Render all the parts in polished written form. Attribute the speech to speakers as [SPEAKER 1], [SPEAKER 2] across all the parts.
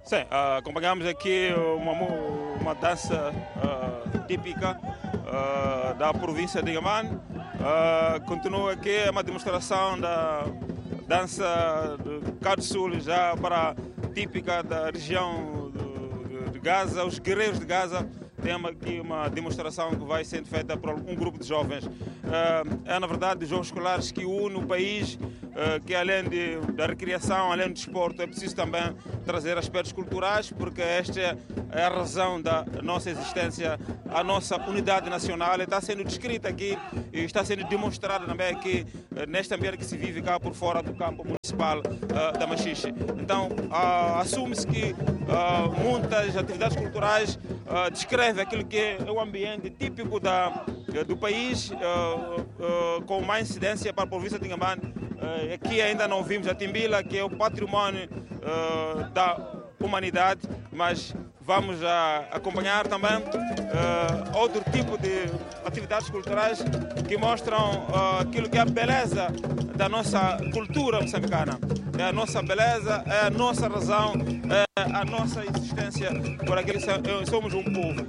[SPEAKER 1] Sim, acompanhamos aqui uma dança típica da província de Inhambane. Continua aqui uma demonstração da dança do Cabo Sul, já para típica da região de Gaza, os guerreiros de Gaza. Temos aqui uma demonstração que vai sendo feita por um grupo de jovens. É, na verdade, jogos escolares que unem o país, que além da recreação, além do desporto, é preciso também trazer aspectos culturais, porque esta é a razão da nossa existência, a nossa unidade nacional. Está sendo descrita aqui e está sendo demonstrada também aqui, neste ambiente que se vive cá por fora do campo municipal da Machixe. Então, assume-se que muitas atividades culturais descrevem aquilo que é o ambiente típico do país, com mais incidência para a província de Inhambane. Aqui ainda não vimos a Timbila, que é o património da humanidade, mas vamos acompanhar também outro tipo de atividades culturais que mostram aquilo que é a beleza da nossa cultura moçambicana. É a nossa beleza, é a nossa razão, é a nossa existência por aquele somos um povo.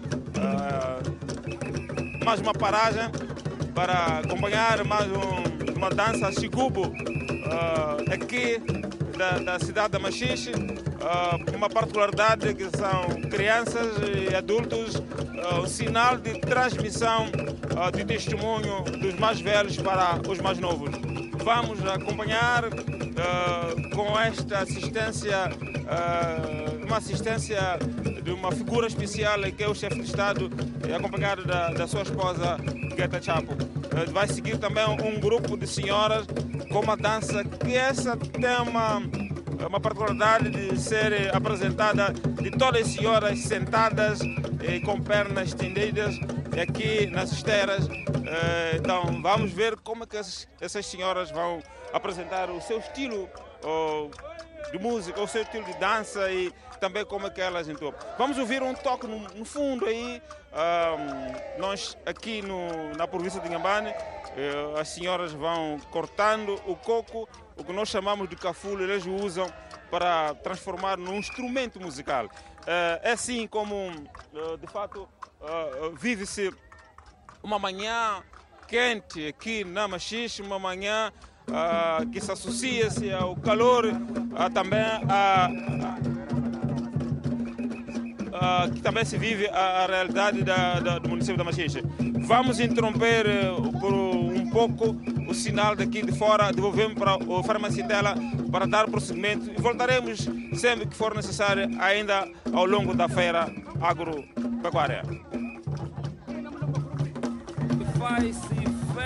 [SPEAKER 1] Mais uma paragem para acompanhar mais uma dança Xigubo aqui da cidade da Machixe. Uma particularidade que são crianças e adultos, um sinal de transmissão de testemunho dos mais velhos para os mais novos. Vamos acompanhar com esta assistência, uma assistência de uma figura especial que é o chefe de Estado, acompanhado da sua esposa Guetta Chapo. Vai seguir também um grupo de senhoras com uma dança que essa tem uma particularidade de ser apresentada de todas as senhoras sentadas e com pernas estendidas aqui nas esteiras. Então vamos ver como é que essas senhoras vão apresentar o seu estilo de música, o seu estilo de dança e também como é que elas entoam. Vamos ouvir um toque no fundo aí. Nós aqui na província de Inhambane, as senhoras vão cortando o coco, o que nós chamamos de cafulo, eles o usam para transformar num instrumento musical. É assim como, de fato, vive-se uma manhã quente aqui na Machixe, uma manhã que se associa-se ao calor, também que também se vive a realidade do município da Machixe. Vamos interromper por um pouco o sinal daqui de fora, devolvemos para o Farmacitela para dar prosseguimento e voltaremos sempre que for necessário, ainda ao longo da feira agropecuária.
[SPEAKER 2] Vai-se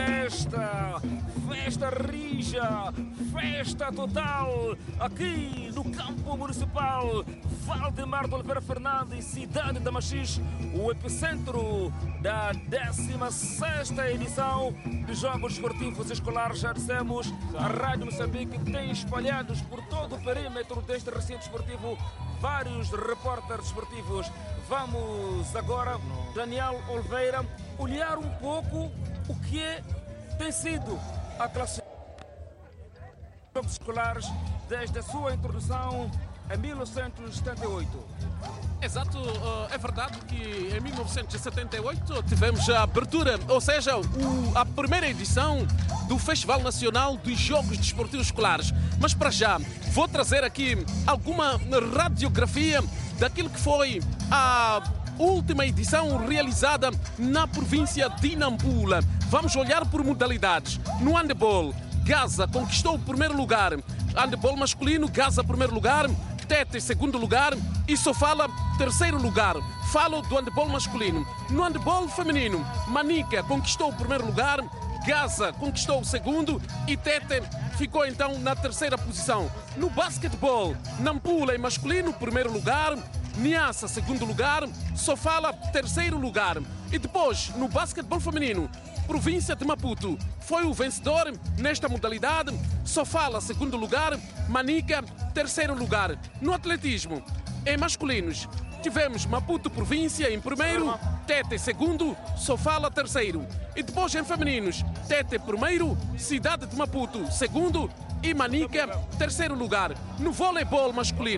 [SPEAKER 2] festa rija, festa total, aqui no campo municipal Valdemar de Oliveira Fernandes, cidade da Machixe, o epicentro da 16ª edição dos Jogos Esportivos Escolares. Já dissemos, a Rádio Moçambique tem espalhados por todo o perímetro deste recinto esportivo vários repórteres esportivos. Vamos agora, Daniel Oliveira, olhar um pouco o que tem sido a classificação dos Jogos Escolares desde a sua introdução em 1978.
[SPEAKER 3] Exato, é verdade que em 1978 tivemos a abertura, ou seja, a primeira edição do Festival Nacional dos Jogos Desportivos Escolares. Mas para já, vou trazer aqui alguma radiografia daquilo que foi a última edição realizada na província de Nampula. Vamos olhar por modalidades. No handebol, Gaza conquistou o primeiro lugar. Handebol masculino, Gaza primeiro lugar. Tete segundo lugar e Sofala terceiro lugar. Falo do handebol masculino. No handebol feminino, Manica conquistou o primeiro lugar, Gaza conquistou o segundo e Tete ficou então na terceira posição. No basquetebol, Nampula em masculino, primeiro lugar, Niassa segundo lugar, Sofala terceiro lugar. E depois, no basquetebol feminino, província de Maputo foi o vencedor nesta modalidade. Sofala, segundo lugar. Manica, terceiro lugar. No atletismo, em masculinos, tivemos Maputo província em primeiro, Tete segundo, Sofala terceiro. E depois em femininos, Tete primeiro, Cidade de Maputo segundo e Manica terceiro lugar. No voleibol masculino,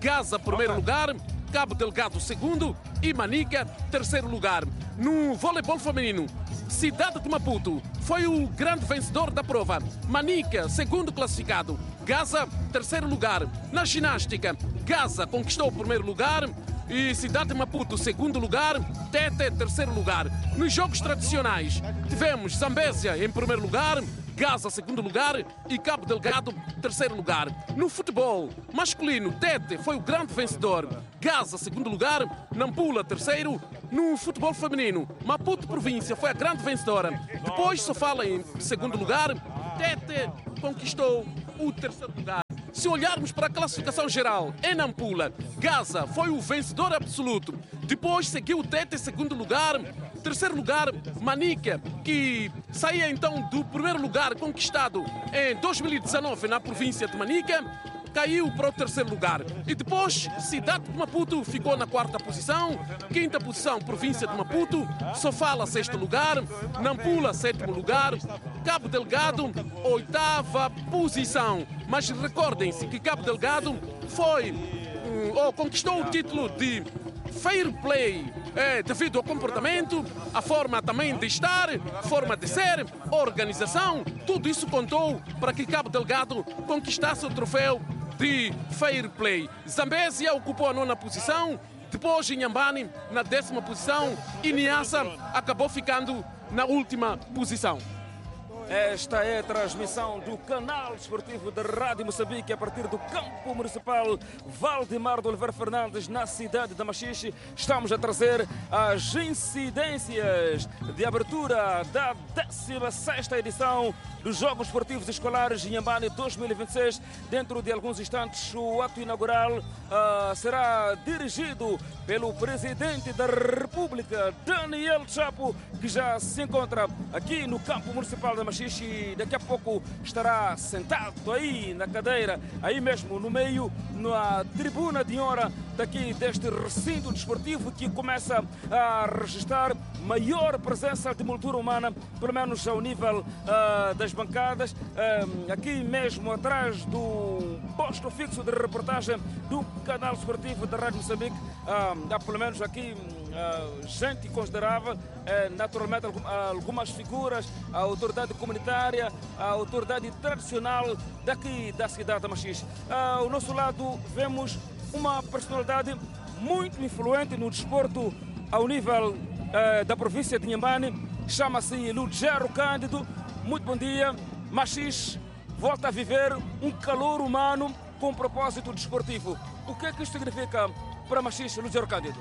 [SPEAKER 3] Gaza, primeiro lugar, Cabo Delgado, segundo e Manica, terceiro lugar. No voleibol feminino, Cidade de Maputo foi o grande vencedor da prova. Manica, segundo classificado. Gaza, terceiro lugar. Na ginástica, Gaza conquistou o primeiro lugar e Cidade de Maputo, segundo lugar. Tete, terceiro lugar. Nos jogos tradicionais, tivemos Zambésia em primeiro lugar, Gaza, segundo lugar, e Cabo Delgado, terceiro lugar. No futebol masculino, Tete foi o grande vencedor. Gaza, segundo lugar, Nampula, terceiro. No futebol feminino, Maputo Província foi a grande vencedora. Depois só fala em segundo lugar, Tete conquistou o terceiro lugar. Se olharmos para a classificação geral, em Nampula, Gaza foi o vencedor absoluto. Depois seguiu Tete em segundo lugar. Terceiro lugar, Manica, que saía então do primeiro lugar conquistado em 2019 na província de Manica, caiu para o terceiro lugar. E depois, Cidade de Maputo ficou na quarta posição. Quinta posição, província de Maputo. Sofala, sexto lugar. Nampula, sétimo lugar. Cabo Delgado, oitava posição. Mas recordem-se que Cabo Delgado conquistou o título de Fair Play, devido ao comportamento, a forma também de estar, forma de ser, organização, tudo isso contou para que Cabo Delgado conquistasse o troféu de Fair Play. Zambésia ocupou a nona posição, depois Inhambane na 10ª posição e Niassa acabou ficando na última posição.
[SPEAKER 2] Esta é a transmissão do canal desportivo da Rádio Moçambique a partir do campo municipal Valdemar de Oliveira Fernandes, na cidade de Machixe. Estamos a trazer as incidências de abertura da 16ª edição dos Jogos Esportivos Escolares Inhambane 2026. Dentro de alguns instantes, o ato inaugural será dirigido pelo Presidente da República, Daniel Chapo, que já se encontra aqui no campo municipal da Machixe e daqui a pouco estará sentado aí na cadeira, aí mesmo no meio, na tribuna de honra daqui deste recinto desportivo que começa a registrar maior presença de moldura humana, pelo menos ao nível das bancadas, aqui mesmo atrás do posto fixo de reportagem do canal esportivo da Rádio Moçambique. Há pelo menos aqui gente considerável, naturalmente algumas figuras, a autoridade comunitária, a autoridade tradicional daqui da cidade de Machixe. Ao nosso lado vemos uma personalidade muito influente no desporto ao nível da província de Inhambane, chama-se Lugero Cândido. Muito bom dia. Machixe volta a viver um calor humano com propósito desportivo. O que é que isto significa para Machixe, Lugero Cândido?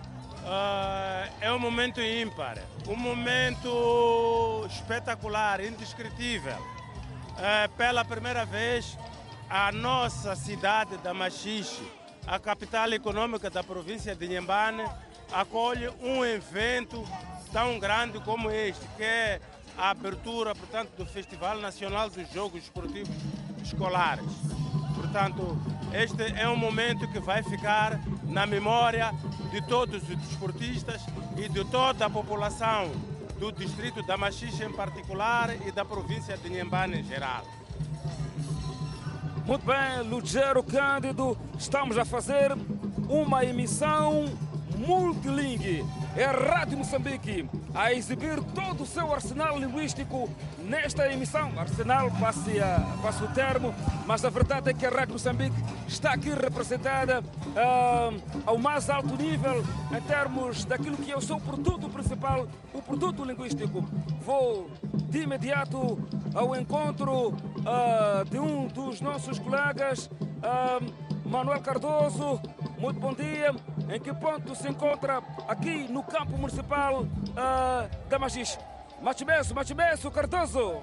[SPEAKER 4] É um momento ímpar, um momento espetacular, indescritível. Pela primeira vez, a nossa cidade da Machixe, a capital econômica da província de Inhambane, acolhe um evento tão grande como este, que é a abertura, portanto, do Festival Nacional dos Jogos Esportivos Escolares. Portanto, este é um momento que vai ficar na memória de todos os desportistas e de toda a população do distrito da Machixe em particular e da província de Inhambane em geral.
[SPEAKER 2] Muito bem, Lugero Cândido, estamos a fazer uma emissão multilingue. É a Rádio Moçambique a exibir todo o seu arsenal linguístico nesta emissão. Arsenal, passe o termo, mas a verdade é que a Rádio Moçambique está aqui representada ao mais alto nível em termos daquilo que é o seu produto principal, o produto linguístico. Vou de imediato ao encontro de um dos nossos colegas, Manuel Cardoso. Muito bom dia. Em que ponto se encontra aqui no campo municipal da Machixe? Machimesso, Cardoso.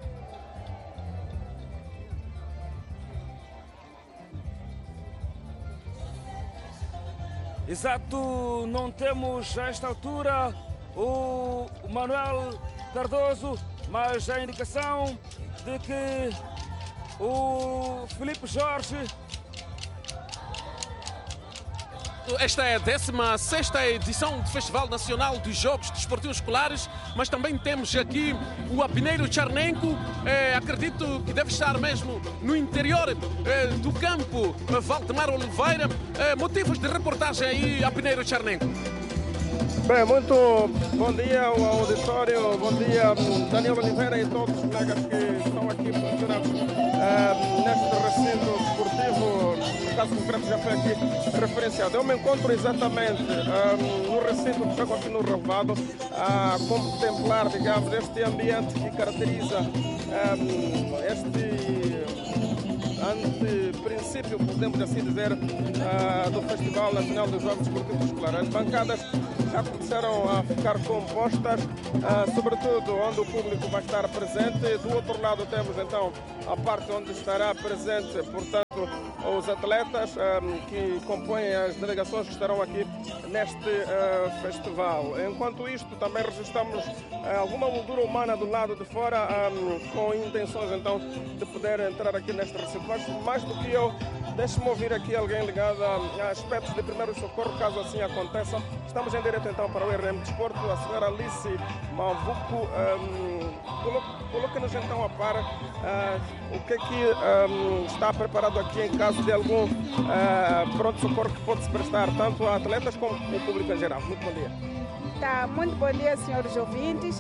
[SPEAKER 2] Exato, não temos a esta altura o Manuel Cardoso, mas a indicação de que o Filipe Jorge
[SPEAKER 3] Esta é a 16ª edição do Festival Nacional dos Jogos Desportivos Escolares, mas também temos aqui o Apneiro Charnenco. Acredito que deve estar mesmo no interior do campo Valdemar Oliveira. Motivos de reportagem aí, Apneiro Charnenco.
[SPEAKER 5] Bem, muito bom dia ao auditório, bom dia Daniel Oliveira e todos os colegas que estão aqui funcionando neste recinto desportivo, no caso concreto já foi aqui referenciado. Eu me encontro exatamente no recinto que fica aqui no Relvado, a contemplar, digamos, este ambiente que caracteriza este anteprincípio, podemos assim dizer, do Festival Nacional dos Jogos Desportivos Escolares. As bancadas já começaram a ficar compostas, sobretudo onde o público vai estar presente. Do outro lado temos então a parte onde estará presente, portanto, os atletas que compõem as delegações que estarão aqui neste festival. Enquanto isto, também registramos alguma moldura humana do lado de fora, com intenções então de poder entrar aqui neste recinto. Mas mais do que eu, deixe-me ouvir aqui alguém ligado a aspectos de primeiro socorro, caso assim aconteça. Estamos em direto então para o RM Desporto, a senhora Alice Mavuco. Coloque-nos então a par o que é que está preparado aqui em caso de algum pronto-socorro que pode se prestar tanto a atletas como ao público em geral. Muito bom dia.
[SPEAKER 6] Tá, muito bom dia, senhores ouvintes.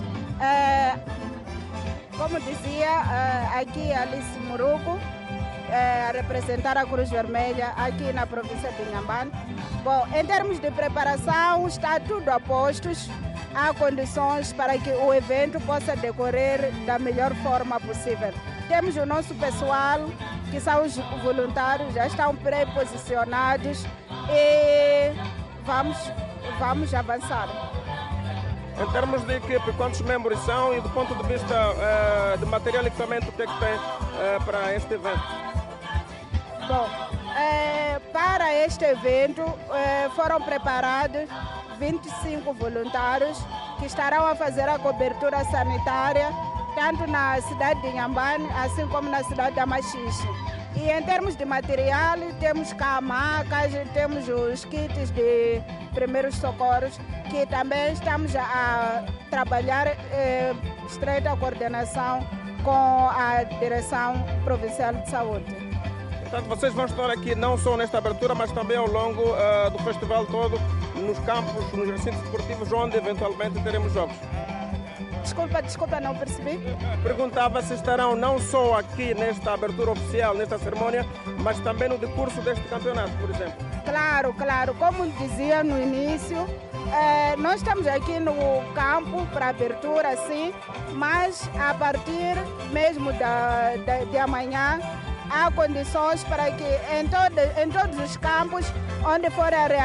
[SPEAKER 6] Como dizia, aqui Alice Muruco, a representar a Cruz Vermelha aqui na província de Inhambane. Bom, em termos de preparação, está tudo a postos. Há condições para que o evento possa decorrer da melhor forma possível. Temos o nosso pessoal, que são os voluntários, já estão pré-posicionados e vamos avançar.
[SPEAKER 5] Em termos de equipe, quantos membros são e do ponto de vista de material e equipamento, o que é que tem para este evento?
[SPEAKER 6] Bom, para este evento foram preparados 25 voluntários que estarão a fazer a cobertura sanitária tanto na cidade de Inhambane, assim como na cidade da Machixe. E em termos de material, temos cá macas, temos os kits de primeiros socorros, que também estamos a trabalhar estreita coordenação com a Direção Provincial de Saúde.
[SPEAKER 5] Portanto, vocês vão estar aqui não só nesta abertura, mas também ao longo do festival todo, nos campos, nos recintos esportivos, onde eventualmente teremos jogos.
[SPEAKER 6] Desculpa, não percebi.
[SPEAKER 5] Perguntava se estarão não só aqui nesta abertura oficial, nesta cerimônia, mas também no decurso deste campeonato, por exemplo.
[SPEAKER 6] Claro. Como dizia no início, nós estamos aqui no campo para abertura, sim, mas a partir mesmo de amanhã, há condições para que em todos os campos onde forem a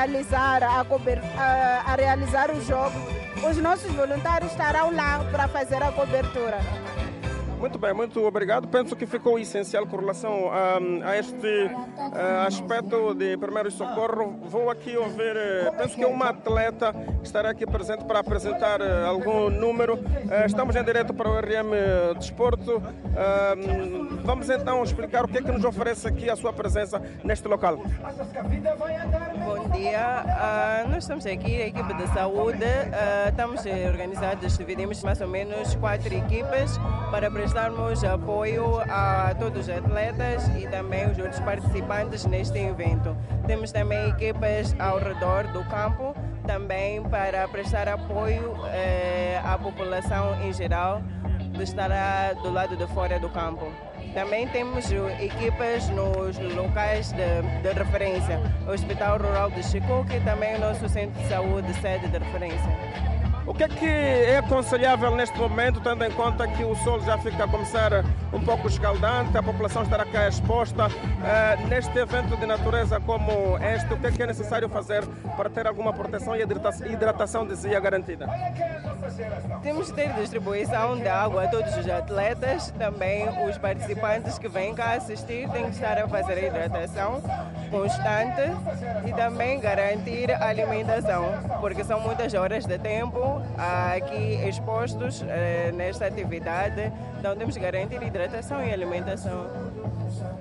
[SPEAKER 6] realizar o jogo, os nossos voluntários estarão lá para fazer a cobertura.
[SPEAKER 5] Muito bem, muito obrigado. Penso que ficou essencial com relação a este aspecto de primeiro socorro. Vou aqui ouvir, penso que uma atleta estará aqui presente para apresentar algum número. Estamos em direto para o RM Desporto. Vamos então explicar o que é que nos oferece aqui a sua presença neste local.
[SPEAKER 7] Bom dia, nós estamos aqui, a equipe de saúde, estamos organizados, dividimos mais ou menos 4 equipes para prestarmos apoio a todos os atletas e também os outros participantes neste evento. Temos também equipes ao redor do campo, também para prestar apoio à população em geral que estará do lado de fora do campo. Também temos equipas nos locais de referência, o Hospital Rural de Chicoque e também o nosso Centro de Saúde, sede de referência.
[SPEAKER 5] O que é aconselhável neste momento, tendo em conta que o sol já fica a começar um pouco escaldante, a população estará cá exposta, neste evento de natureza como este, o que é necessário fazer para ter alguma proteção e hidratação, dizia, garantida?
[SPEAKER 7] Temos de ter distribuição de água a todos os atletas, também os participantes que vêm cá assistir têm que estar a fazer a hidratação constante e também garantir a alimentação, porque são muitas horas de tempo aqui expostos nesta atividade, então temos que garantir hidratação e alimentação.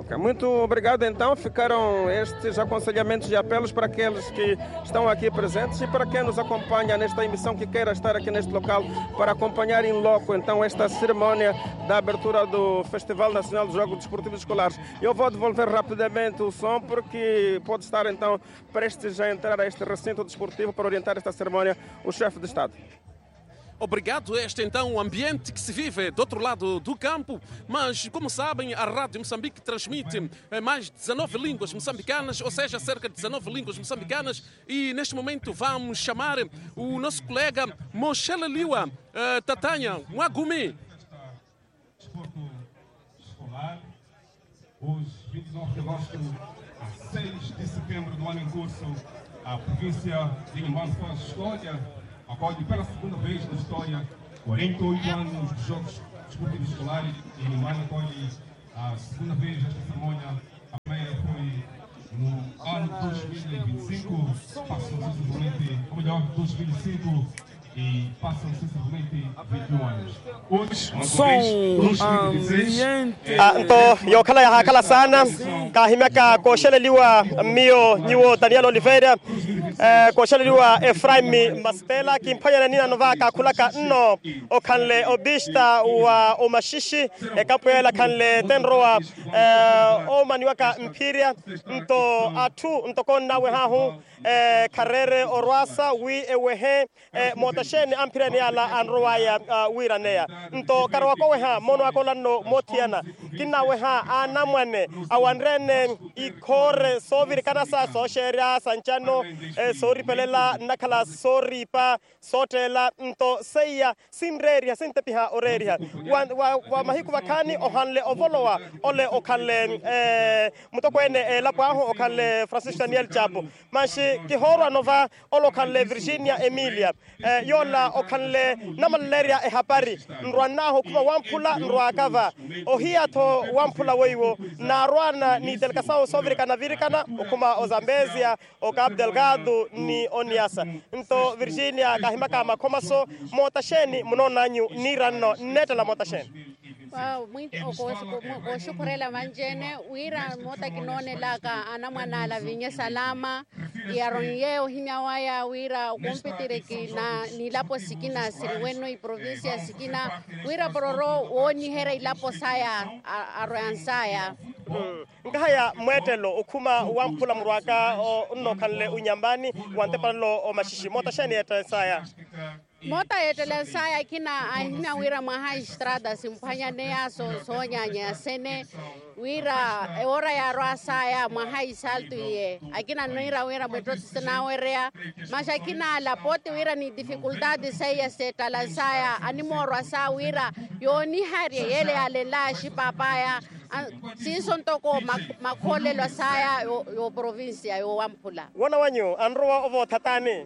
[SPEAKER 5] África. Muito obrigado, então. Ficaram estes aconselhamentos e apelos para aqueles que estão aqui presentes e para quem nos acompanha nesta emissão que queira estar aqui neste local para acompanhar em loco, então, esta cerimónia da abertura do Festival Nacional dos Jogos Desportivos Escolares. Eu vou devolver rapidamente o som porque pode estar, então, prestes a entrar a este recinto desportivo para orientar esta cerimónia o chefe de Estado.
[SPEAKER 3] Obrigado. Este então o ambiente que se vive do outro lado do campo, mas como sabem, a Rádio Moçambique transmite mais de 19 línguas moçambicanas, ou seja, cerca de 19 línguas moçambicanas, e neste momento vamos chamar o nosso colega Mosheleliwa Tatanha Mwagumi.
[SPEAKER 8] Desporto escolar, hoje, 29 de agosto, a 6 de setembro do ano em curso, a província de Inhambane faz história. Acolhe pela segunda vez na história 48 anos de Jogos Desportivos Escolares e Inhambane acolhe a segunda vez esta cerimónia. A primeira foi no ano 2025, passam sensivelmente, ou melhor, 2005 e passam sensivelmente 21 anos. Hoje,
[SPEAKER 9] yo kala sana kahimeka kosheleliwa mio niwo Daniel Oliveira kosheleliwa Efraim Mastela kimpanya nina novaka kulaka no okanle obista wa omashishi ekapoela kanle tenroa o maniwaka Imperia nto atu ntokonna we hahu karere orwasa wi ewehe motasheni ampirani ala anroaya wiranea nto karwako weha mono akolano motiana kina weha anamwane awanrene ikore sovir kanasa sosheria sanchano sori pelela nakala sori pa sotela nto seya simreria sintepiha oreria wa mahiku wakani ohanle ovolowa ole okanle mutokwene lapwaho okanle Francis Daniel Chapo mashi kihoro nova olokanle Virginia Emilia yola okanle namaleria hapari nrwanaho kuma wampula nrwakava ohia to wampula weiwo na rwana ni delkasao sovrikana virikana okuma ozambezia o Cabo Delgado ni oniasa nto Virginia kahimaka makomaso motasheni mnonanyu nirano netela motasheni.
[SPEAKER 10] Muito shukurela manjene wira mota kinone laka anamwana la vinya salama yaronye ohinyawaya wira kompetire kina nilapo sikina sirweno i provincia sikina wira pororo woni hera ilapo saya aroansaya
[SPEAKER 9] ngaya mwetelo ukuma wampula mrwaka no kanle unyambani wantepalo o mashishi mota sheni eta saya
[SPEAKER 10] mota etele saya kina ahina wira maha estrada simpanya nea sonya nya sene wira ora ya roasaya maha isaltu ye akina noira wira metro tsena werea mashakina la pote wira ni dificuldade saya seta la saya animo roasa wira yoni hari yele alela shipapaya si son toko makole lo saya yo provincia yo wampula
[SPEAKER 9] wana wanyu anroa ovo tatani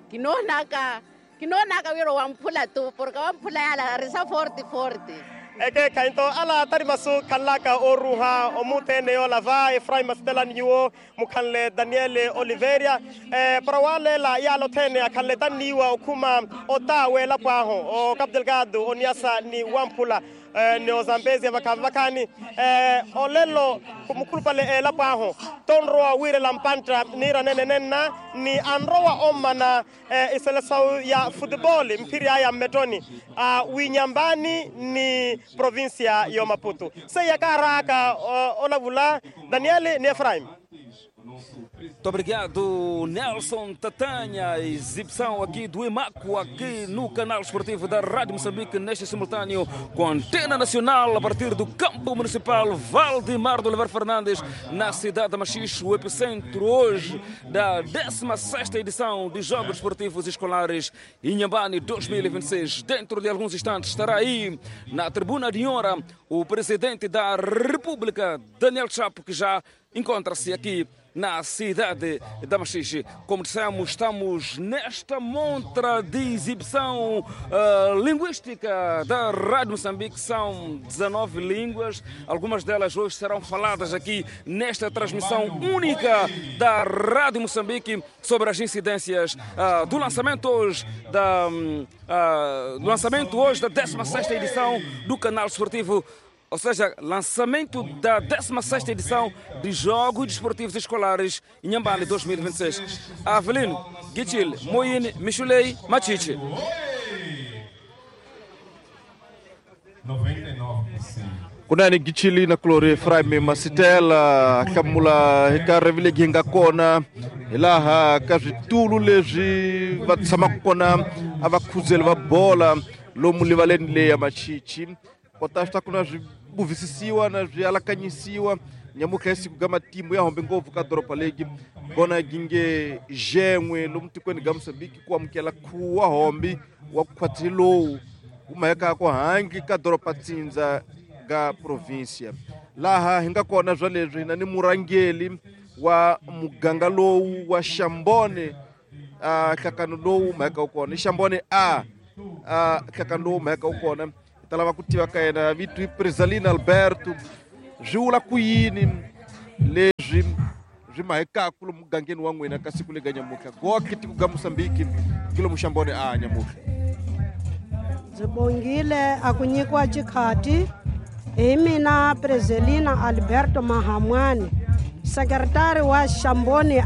[SPEAKER 10] kinona ka wiro wampula tu porque wampula ala risa forte
[SPEAKER 9] eke kainto ala tarimasu kalaka oruha omutene olava Efraim Mastela niwo mukanle Daniel Oliveira prawale la yalo tene akalle taniwa okuma otawe la kwaho o Cabo Delgado oniasa ni wampula ni ozambezi vakavakani olelo kumukulpale la kwaho tonroa wire lampanta nira nenenena ni anroa omana iselesau ya football mpiria ya metoni winyambani ni provincia yo Maputo seya karaka olavula Daniel ni Efraim.
[SPEAKER 2] Muito obrigado, Nelson Tatanha. Exibição aqui do Imaco, aqui no canal esportivo da Rádio Moçambique, neste simultâneo com antena nacional a partir do campo municipal Valdemar do Oliveira Fernandes, na cidade de Machixe, o epicentro hoje da 16ª edição dos Jogos Esportivos Escolares Inhambane 2026. Dentro de alguns instantes estará aí na tribuna de honra o presidente da República, Daniel Chapo, que já encontra-se aqui na cidade da Machixe. Como dissemos, estamos nesta montra de exibição linguística da Rádio Moçambique. São 19 línguas, algumas delas hoje serão faladas aqui nesta transmissão única da Rádio Moçambique sobre as incidências do lançamento hoje da 16ª edição do canal esportivo ou seja, lançamento da 16ª edição de Jogos Desportivos Escolares Inhambane 2026. Avelino, Gichil, Moine, Michulei, Machiche.
[SPEAKER 8] 99%.
[SPEAKER 11] Kunani Gichili na Clore Fraime Masitela kamula hikaravile ginga kona ilaha kajitulu leji vatsamakona avakuzel va bola lomu livaleni le ya Machichi kotasta kuna buvisisiwa na alakanyisiwa nyamuka esi kugama timu ya hombe ngovu ka Doropa Legi gona ginge jemwe lomu tikweni gamsabiki kwa mkela kuwa hombi wa kwatilo umaheka ko hangi ka Doropa Tsinza ga província laha hinga kona zwalezwi na ni murangeli wa muganga lowu wa Xambone kakano lowu maheka ukona Xambone kakano lowu maheka ukona talava kutiva ka yena vitu Presalina Alberto zwiwula kuyini leswi zwi mahekaku lo mugangeni wa n'wina ka siku lega nyamuka goke tiku ga Mosambiki kilo muXambone nyamuka
[SPEAKER 12] Zibongile akunyikiwa chikhati hi mina Preselina Alberto Mahamwani sekretari wa Xambone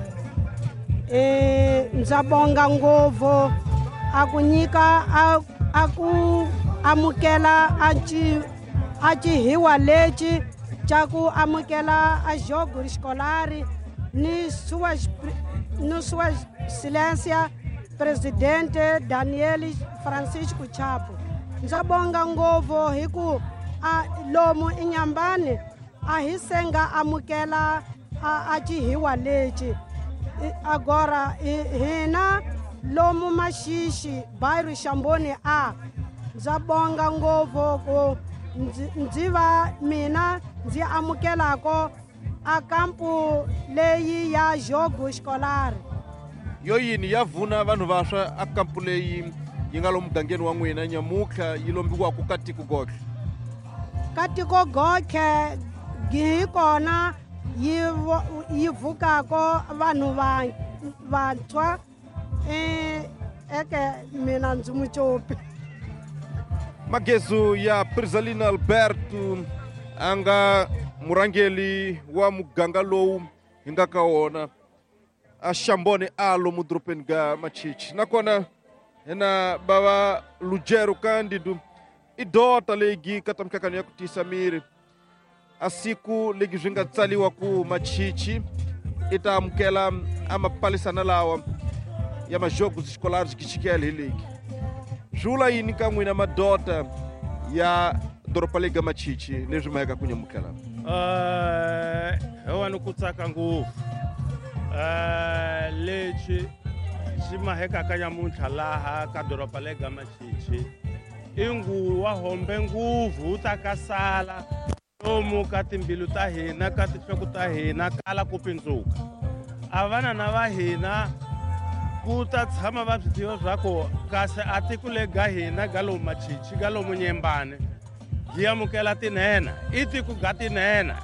[SPEAKER 12] ndza bonga ngopfu akunyika aku amukela a cihiwa leci ca ku amukela a jogo escolari ni sua excelência presidente Daniel Francisco Chapo. Ndza bonga ngopfu hi ku lomu Inhambane a hi senga amukela a cihiwa leci agora hina lomu Maxixe bairro Xambone ndza bonga ngopfu ku ndzi va mina ndzi amukelako a kampu leyi ya jogo escolar
[SPEAKER 11] yo yini ya vuna vanhu vaswa a kampu leyi yi nga lomu mugangeni wa n'wina nyamuka yi lombiwaku ka tiko goke
[SPEAKER 12] hi kona yi vukako vanhu vantshwa eke mina ndzi mucopi
[SPEAKER 11] magezu ya Presalina Alberto anga murangeli wa muganga lowu hinga ka wona a Xambone lomu dropeni ga Machichi nakona hina bava Lugero Cândido idota legi katamkakano ya kutisa miri a siku legi zwi nga tsaliwa ku Machichi ita amukela amapalisana lawa ya majogos escolares gichikele hilegi jula yini ka n'wina madota ya Doropa Legi Machichi leswi maheka ku nyamukela
[SPEAKER 4] hewa ni ku tsaka ngopfu lexi xi maheka ka nyamuntlha laha ka Doropa Legi Machichi i nguwa hombe ngopfu ta ka sala lomu ka timbilu ta hina ka tinhloko ta hina kala ku pindzuka a vana na va hina ku ta tshama va swi tiva swa ku kasi a tiko le ga hina ga lomu Machichi ga lomu Nyembane hi amukela tinhena i tiko ga tinhena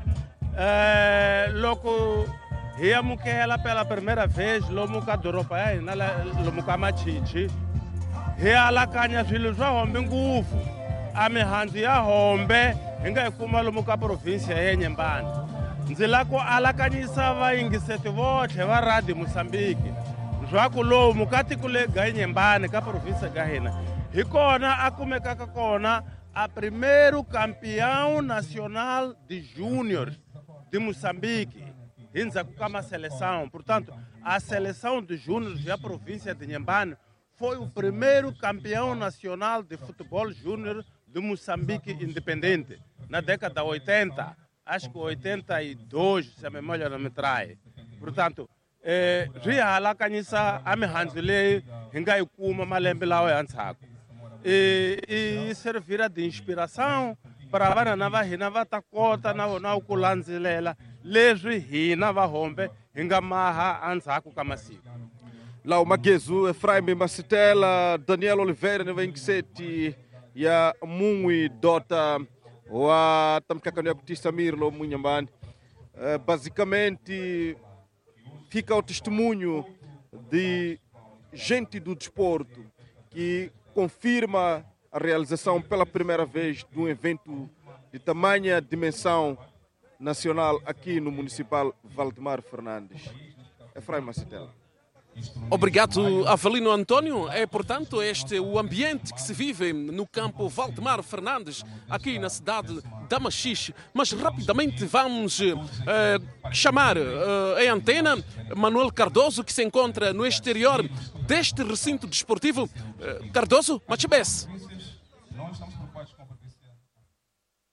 [SPEAKER 4] loko hi amukela pela primeira vez lomu ka doropa ya hina lomu ka Machichi hi alakanya swilo swa hombe ngopfu a mihandzu ya hombe hi nga yi kuma lomu ka provinsia ya Nyembane ndzi la ku alakanyisa vayingiseti votlhe va Radio Mosambiki zwaku lomu ka tiko le ga Nyembane ka provinsia ga hina hi kona a kumekaka kona a primeiro campeão nacional de júnior de Moçambique hi ndzhaku ka maseleção. Portanto, a seleção de júnior da província de Nhambane foi o primeiro campeão nacional de futebol júnior de Moçambique independente na década 80, acho que 82, se a memória não me trai. Portanto, ri halakanyisa a mihandzu leyi hi nga yi kuma malembe lawa ya ntshaku e servira de inspiração para vana na va hina va ta kota na vona ku landzelela leswi hina va hombe hi nga maha andzhaku ka masiku.
[SPEAKER 11] Lá o Magezu, Efraim Masitela, Daniel Oliveira, ne vaingiseti ya Mungwi Dota wa tamkakano ya kutisa Mirlo Munyambane. Basicamente fica o testemunho de gente do desporto que confirma a realização pela primeira vez de um evento de tamanha dimensão nacional aqui no Municipal Valdemar Fernandes. Efraim Macitela.
[SPEAKER 3] Obrigado, Avelino António. É, portanto, este o ambiente que se vive no campo Valdemar Fernandes, aqui na cidade da Machixe. Mas rapidamente vamos chamar em antena Manuel Cardoso, que se encontra no exterior deste recinto desportivo. Cardoso, Machibes.